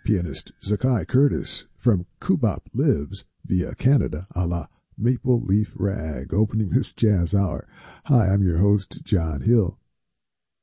Pianist Zakai Curtis from Kubop Lives via Canada a la Maple Leaf Rag, opening this jazz hour. Hi, I'm your host, John Hill.